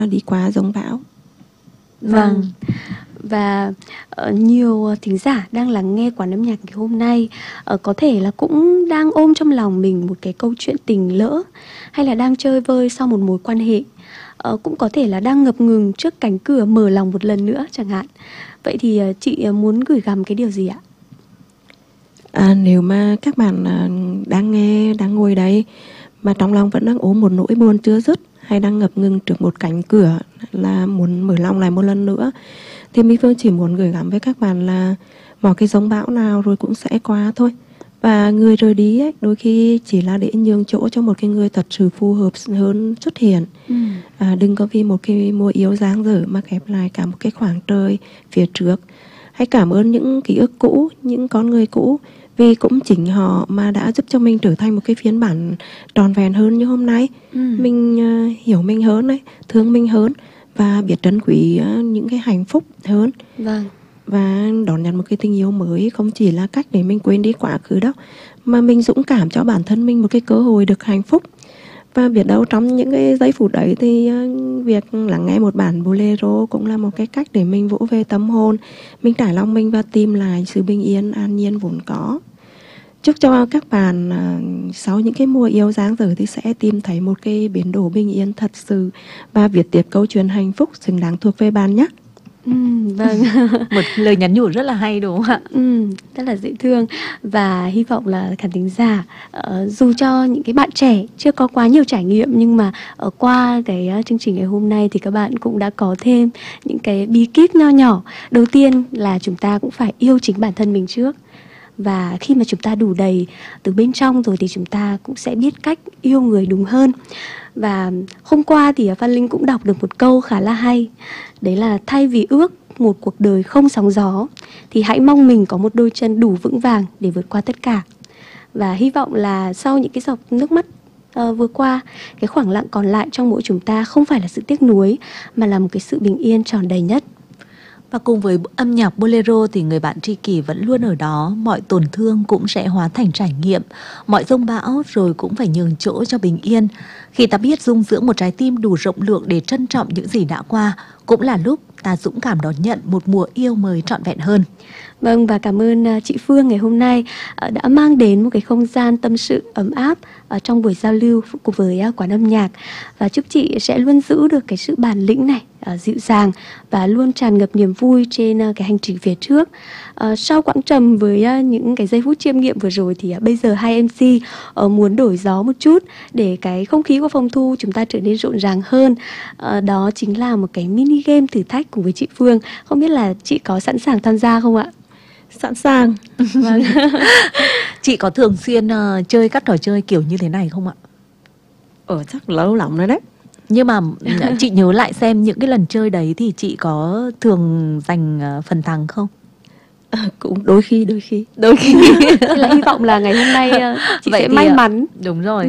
đi qua giông bão. Vâng. Và nhiều thính giả đang lắng nghe Quán Âm Nhạc ngày hôm nay có thể là cũng đang ôm trong lòng mình một cái câu chuyện tình lỡ, hay là đang chơi vơi sau một mối quan hệ, cũng có thể là đang ngập ngừng trước cánh cửa mở lòng một lần nữa chẳng hạn. Vậy thì chị muốn gửi gắm cái điều gì ạ? Nếu mà các bạn đang nghe, đang ngồi đây mà trong lòng vẫn đang ôm một nỗi buồn chưa dứt, hay đang ngập ngừng trước một cánh cửa là muốn mở lòng lại một lần nữa, thì My Phương chỉ muốn gửi gắm với các bạn là mọi cái giông bão nào rồi cũng sẽ qua thôi. Và người rời đi ấy, đôi khi chỉ là để nhường chỗ cho một cái người thật sự phù hợp hơn xuất hiện. Đừng có vì một cái mùa yêu dang dở mà khép lại cả một cái khoảng trời phía trước. Hãy cảm ơn những ký ức cũ, những con người cũ, vì cũng chính họ mà đã giúp cho mình trở thành một cái phiên bản tròn vẹn hơn như hôm nay. Mình hiểu mình hơn đấy, thương mình hơn, và biết trân quý những cái hạnh phúc hơn. Vâng. Và đón nhận một cái tình yêu mới không chỉ là cách để mình quên đi quá khứ đâu, mà mình dũng cảm cho bản thân mình một cái cơ hội được hạnh phúc. Và biết đâu trong những cái giây phút đấy thì việc lắng nghe một bản bolero cũng là một cái cách để mình vỗ về tâm hồn, mình trải lòng mình và tìm lại sự bình yên, an nhiên vốn có. Chúc cho các bạn sau những cái mùa yêu dang dở thì sẽ tìm thấy một cái biến đổi bình yên thật sự, và viết tiếp câu chuyện hạnh phúc xứng đáng thuộc về bạn nhé. Vâng. Một lời nhắn nhủ rất là hay đúng không ạ? Rất là dễ thương. Và hy vọng là khán thính giả, dù cho những cái bạn trẻ chưa có quá nhiều trải nghiệm, nhưng mà qua cái chương trình ngày hôm nay thì các bạn cũng đã có thêm những cái bí kíp nho nhỏ. Đầu tiên là chúng ta cũng phải yêu chính bản thân mình trước. Và khi mà chúng ta đủ đầy từ bên trong rồi thì chúng ta cũng sẽ biết cách yêu người đúng hơn. Và hôm qua thì Phan Linh cũng đọc được một câu khá là hay. Đấy là thay vì ước một cuộc đời không sóng gió thì hãy mong mình có một đôi chân đủ vững vàng để vượt qua tất cả. Và hy vọng là sau những cái giọt nước mắt vừa qua, cái khoảng lặng còn lại trong mỗi chúng ta không phải là sự tiếc nuối, mà là một cái sự bình yên tròn đầy nhất. Và cùng với âm nhạc bolero thì người bạn tri kỷ vẫn luôn ở đó. Mọi tổn thương cũng sẽ hóa thành trải nghiệm, mọi giông bão rồi cũng phải nhường chỗ cho bình yên. Khi ta biết dung dưỡng một trái tim đủ rộng lượng để trân trọng những gì đã qua, cũng là lúc ta dũng cảm đón nhận một mùa yêu mới trọn vẹn hơn. Vâng, và cảm ơn chị Phương ngày hôm nay đã mang đến một cái không gian tâm sự ấm áp trong buổi giao lưu cùng với Quán Âm Nhạc. Và chúc chị sẽ luôn giữ được cái sự bản lĩnh này, dịu dàng và luôn tràn ngập niềm vui trên cái hành trình phía trước. Sau quãng trầm với những cái giây phút chiêm nghiệm vừa rồi thì bây giờ hai MC muốn đổi gió một chút để cái không khí của phòng thu chúng ta trở nên rộn ràng hơn. Đó chính là một cái mini game thử thách cùng với chị Phương. Không biết là chị có sẵn sàng tham gia không ạ? Sẵn sàng. Vâng. Chị có thường xuyên chơi các trò chơi kiểu như thế này không ạ? Chắc lâu lắm rồi đấy. Nhưng mà chị nhớ lại xem những cái lần chơi đấy thì chị có thường giành phần thắng không? Cũng đôi khi. Thế là hy vọng là ngày hôm nay chị Vậy sẽ thì, may mắn. Đúng rồi.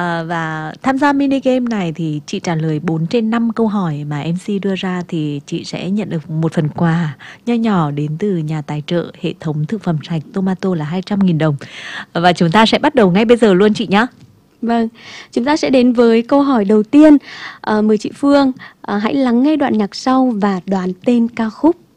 Và tham gia mini game này thì chị trả lời 4 trên 5 câu hỏi mà MC đưa ra thì chị sẽ nhận được một phần quà nho nhỏ đến từ nhà tài trợ hệ thống thực phẩm sạch Tomato là 200.000 đồng. Và chúng ta sẽ bắt đầu ngay bây giờ luôn chị nhé. Vâng, chúng ta sẽ đến với câu hỏi đầu tiên. Mời chị Phương hãy lắng nghe đoạn nhạc sau và đoán tên ca khúc.